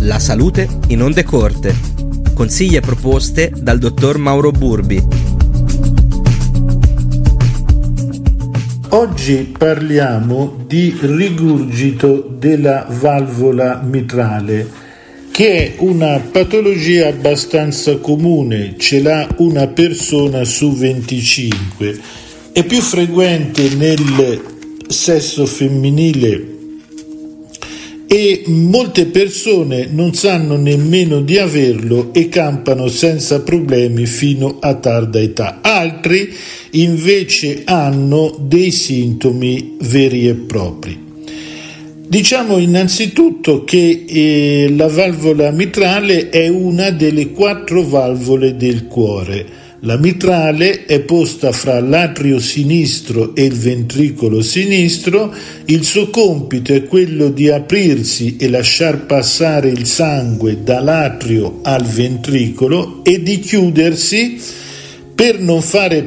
La salute in onde corte. Consigli e proposte dal dottor Mauro Burbi. Oggi parliamo di rigurgito della valvola mitrale, che è una patologia abbastanza comune, ce l'ha una persona su 25. È più frequente nel sesso femminile e molte persone non sanno nemmeno di averlo e campano senza problemi fino a tarda età. Altri invece hanno dei sintomi veri e propri. Diciamo innanzitutto che la valvola mitrale è una delle 4 valvole del cuore. La mitrale è posta fra l'atrio sinistro e il ventricolo sinistro. Il suo compito è quello di aprirsi e lasciar passare il sangue dall'atrio al ventricolo e di chiudersi per non fare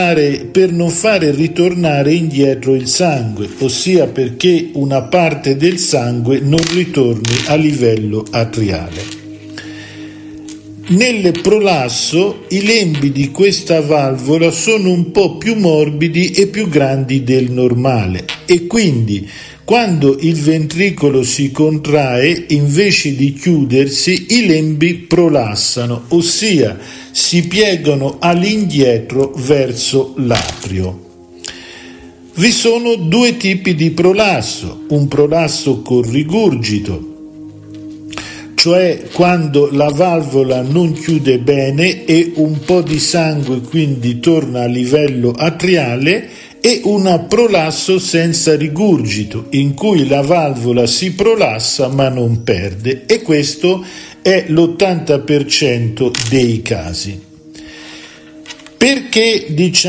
ritornare indietro il sangue, ossia perché una parte del sangue non ritorni a livello atriale. Nel prolasso i lembi di questa valvola sono un po' più morbidi e più grandi del normale e quindi quando il ventricolo si contrae, invece di chiudersi, i lembi prolassano, ossia si piegano all'indietro verso l'atrio. Vi sono 2 tipi di prolasso, un prolasso con rigurgito, cioè quando la valvola non chiude bene e un po' di sangue quindi torna a livello atriale, e un prolasso senza rigurgito, in cui la valvola si prolassa ma non perde, e questo è l'80% dei casi. Perché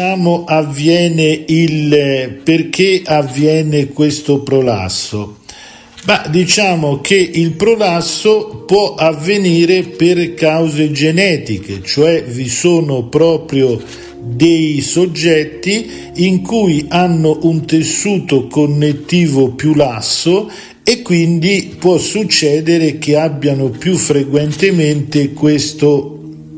avviene questo prolasso? Diciamo che il prolasso può avvenire per cause genetiche, cioè vi sono proprio dei soggetti in cui hanno un tessuto connettivo più lasso e quindi può succedere che abbiano più frequentemente questo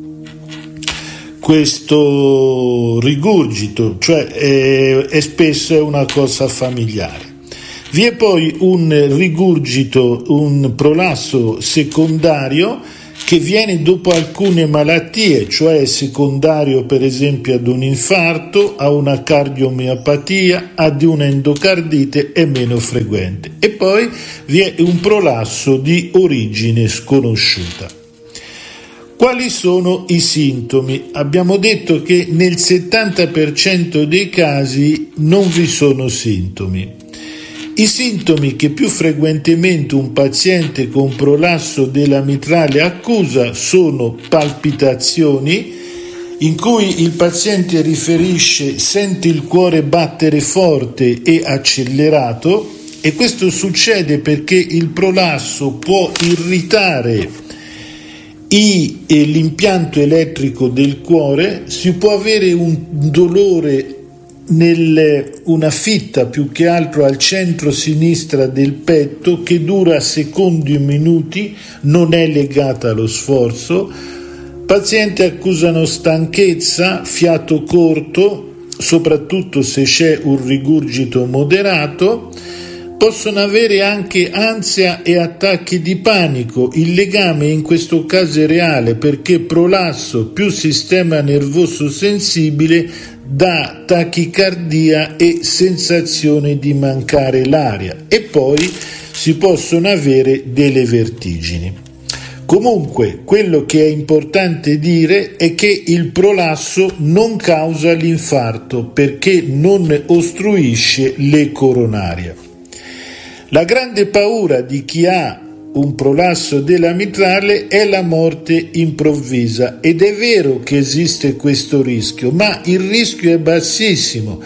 rigurgito, cioè spesso è una cosa familiare. Vi è poi un rigurgito, un prolasso secondario che viene dopo alcune malattie, cioè secondario per esempio ad un infarto, a una cardiomiopatia, ad un'endocardite, è meno frequente. E poi vi è un prolasso di origine sconosciuta. Quali sono i sintomi? Abbiamo detto che nel 70% dei casi non vi sono sintomi. I sintomi che più frequentemente un paziente con prolasso della mitrale accusa sono palpitazioni, in cui il paziente riferisce sente il cuore battere forte e accelerato, e questo succede perché il prolasso può irritare l'impianto elettrico del cuore, si può avere un dolore una fitta più che altro al centro sinistra del petto che dura secondi o minuti, non è legata allo sforzo. Pazienti accusano stanchezza, fiato corto, soprattutto se c'è un rigurgito moderato. Possono avere anche ansia e attacchi di panico. Il legame in questo caso è reale perché prolasso più sistema nervoso sensibile dà tachicardia e sensazione di mancare l'aria, e poi si possono avere delle vertigini. Comunque, quello che è importante dire è che il prolasso non causa l'infarto perché non ostruisce le coronarie. La grande paura di chi ha un prolasso della mitrale è la morte improvvisa, ed è vero che esiste questo rischio, ma il rischio è bassissimo,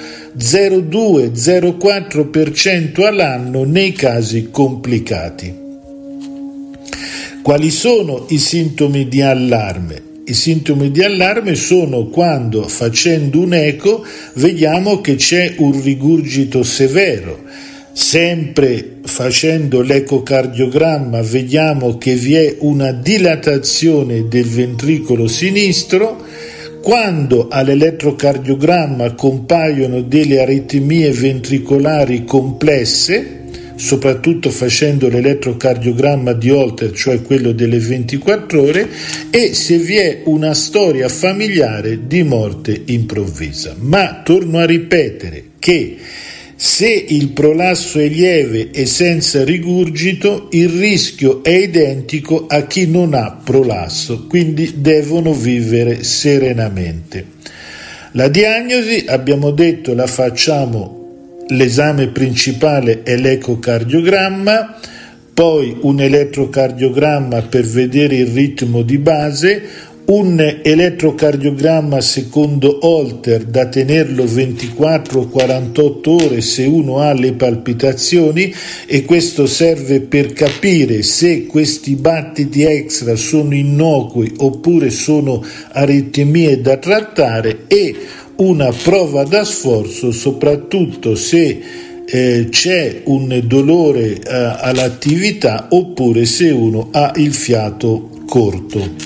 0,2-0,4% all'anno nei casi complicati. Quali sono i sintomi di allarme? I sintomi di allarme sono quando, facendo un eco, vediamo che c'è un rigurgito severo, sempre facendo l'ecocardiogramma vediamo che vi è una dilatazione del ventricolo sinistro. Quando all'elettrocardiogramma compaiono delle aritmie ventricolari complesse, soprattutto facendo l'elettrocardiogramma di Holter, cioè quello delle 24 ore, e se vi è una storia familiare di morte improvvisa. Ma torno a ripetere che se il prolasso è lieve e senza rigurgito, il rischio è identico a chi non ha prolasso, quindi devono vivere serenamente. La diagnosi, abbiamo detto, la facciamo. L'esame principale è l'ecocardiogramma, poi un elettrocardiogramma per vedere il ritmo di base, un elettrocardiogramma secondo Holter da tenerlo 24-48 ore se uno ha le palpitazioni, e questo serve per capire se questi battiti extra sono innocui oppure sono aritmie da trattare, e una prova da sforzo soprattutto se c'è un dolore all'attività oppure se uno ha il fiato corto.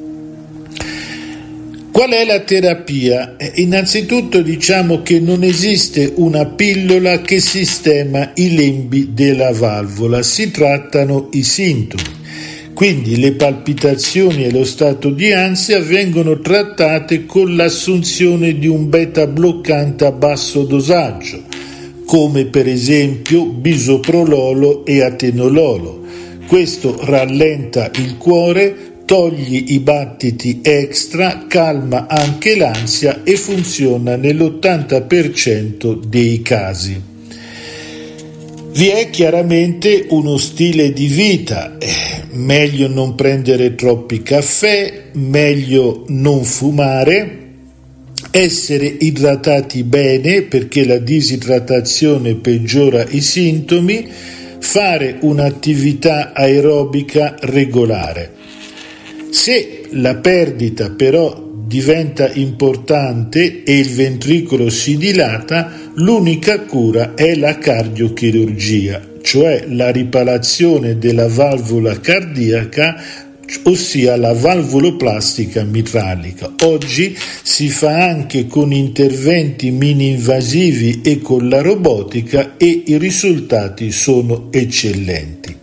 Qual è la terapia? Innanzitutto diciamo che non esiste una pillola che sistema i lembi della valvola, si trattano i sintomi. Quindi le palpitazioni e lo stato di ansia vengono trattate con l'assunzione di un beta bloccante a basso dosaggio, come per esempio bisoprololo e atenololo. Questo rallenta il cuore, toglie i battiti extra, calma anche l'ansia e funziona nell'80% dei casi. Vi è chiaramente uno stile di vita, meglio non prendere troppi caffè, meglio non fumare, essere idratati bene perché la disidratazione peggiora i sintomi, fare un'attività aerobica regolare. Se la perdita però diventa importante e il ventricolo si dilata, l'unica cura è la cardiochirurgia, cioè la riparazione della valvola cardiaca, ossia la valvoloplastica mitralica. Oggi si fa anche con interventi mini-invasivi e con la robotica e i risultati sono eccellenti.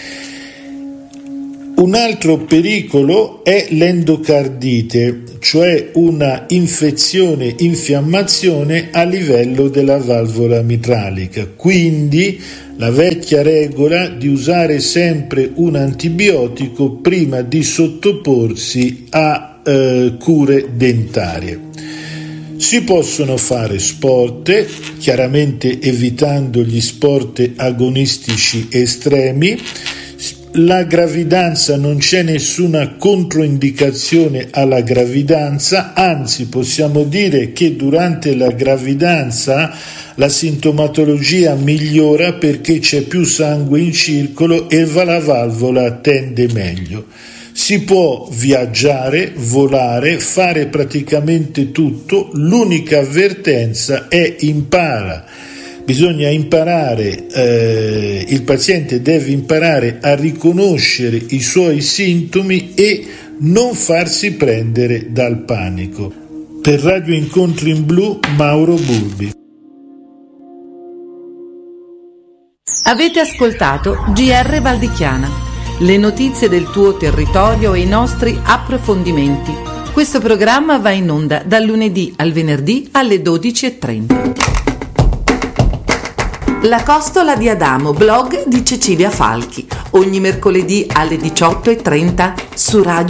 Un altro pericolo è l'endocardite, cioè una infezione, infiammazione a livello della valvola mitralica. Quindi la vecchia regola di usare sempre un antibiotico prima di sottoporsi a cure dentarie. Si possono fare sport, chiaramente evitando gli sport agonistici estremi. La gravidanza, non c'è nessuna controindicazione alla gravidanza, anzi possiamo dire che durante la gravidanza la sintomatologia migliora perché c'è più sangue in circolo e la valvola tende meglio. Si può viaggiare, volare, fare praticamente tutto, l'unica avvertenza è bisogna imparare, il paziente deve imparare a riconoscere i suoi sintomi e non farsi prendere dal panico. Per Radio Incontri in Blu, Mauro Burbi. Avete ascoltato GR Valdichiana, le notizie del tuo territorio e i nostri approfondimenti. Questo programma va in onda dal lunedì al venerdì alle 12:30. La costola di Adamo, blog di Cecilia Falchi, ogni mercoledì alle 18:30 su Radio